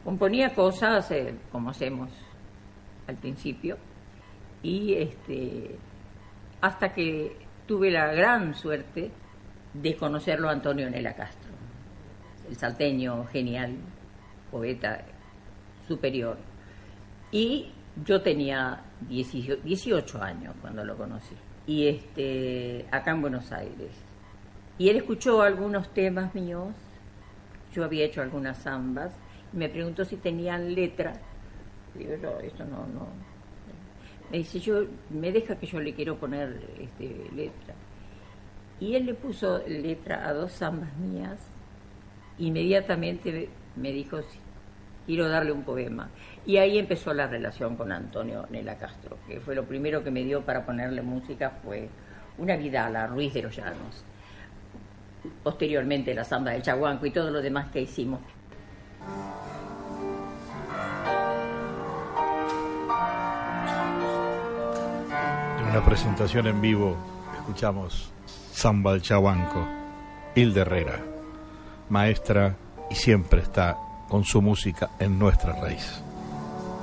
Componía cosas como hacemos al principio, y hasta que tuve la gran suerte de conocerlo a Antonio Nela Castro, el salteño genial, poeta superior. Y yo tenía 18 años cuando lo conocí, y acá en Buenos Aires. Y él escuchó algunos temas míos, yo había hecho algunas zambas, y me preguntó si tenían letra. Digo, yo, eso no. Me dice, me deja que yo le quiero poner letra. Y él le puso letra a 2 zambas mías. Inmediatamente me dijo, sí, quiero darle un poema. Y ahí empezó la relación con Antonio Nela Castro, que fue lo primero que me dio para ponerle música, fue una Vidala, Ruiz de los Llanos. Posteriormente la zamba del Chaguanco y todo lo demás que hicimos. En una presentación en vivo escuchamos Zamba del Chaguanco, Hilda Herrera, maestra, y siempre está con su música en nuestra raíz.